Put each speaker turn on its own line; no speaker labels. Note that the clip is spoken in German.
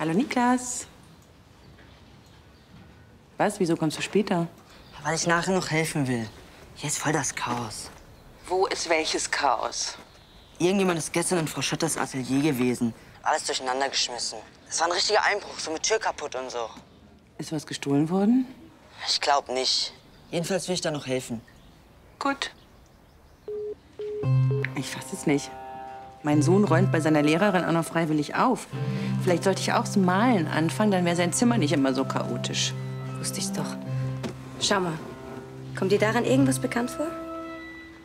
Hallo Niklas. Was? Wieso kommst du später?
Weil ich nachher noch helfen will. Hier ist voll das Chaos.
Wo ist welches Chaos?
Irgendjemand ist gestern in Frau Schötters Atelier gewesen. Alles durcheinander geschmissen. Es war ein richtiger Einbruch, so mit Tür kaputt und so.
Ist was gestohlen worden?
Ich glaube nicht. Jedenfalls will ich da noch helfen.
Gut. Ich fass es nicht. Mein Sohn räumt bei seiner Lehrerin auch noch freiwillig auf. Vielleicht sollte ich auch zum Malen anfangen, dann wäre sein Zimmer nicht immer so chaotisch.
Wusste ich's doch. Schau mal. Kommt dir daran irgendwas bekannt vor?